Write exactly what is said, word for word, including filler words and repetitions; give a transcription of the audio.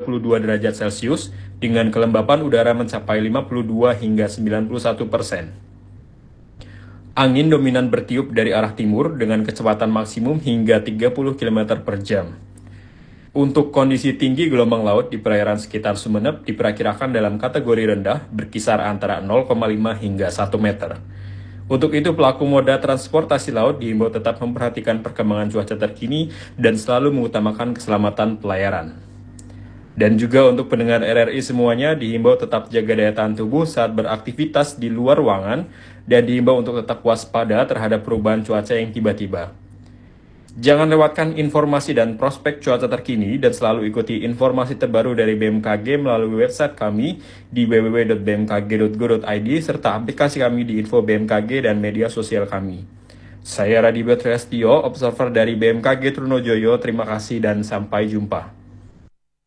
puluh dua derajat Celcius dengan kelembapan udara mencapai lima puluh dua hingga sembilan puluh satu persen. Angin dominan bertiup dari arah timur dengan kecepatan maksimum hingga tiga puluh kilometer per jam. Untuk kondisi tinggi gelombang laut di perairan sekitar Sumeneb diperkirakan dalam kategori rendah berkisar antara nol koma lima hingga satu meter. Untuk itu, pelaku moda transportasi laut diimbau tetap memperhatikan perkembangan cuaca terkini dan selalu mengutamakan keselamatan pelayaran. Dan juga untuk pendengar R R I semuanya, diimbau tetap jaga daya tahan tubuh saat beraktivitas di luar ruangan dan diimbau untuk tetap waspada terhadap perubahan cuaca yang tiba-tiba. Jangan lewatkan informasi dan prospek cuaca terkini dan selalu ikuti informasi terbaru dari B M K G melalui website kami di w w w dot b m k g dot go dot i d serta aplikasi kami di info B M K G dan media sosial kami. Saya Radibio Triastio, observer dari B M K G Trunojoyo. Terima kasih dan sampai jumpa.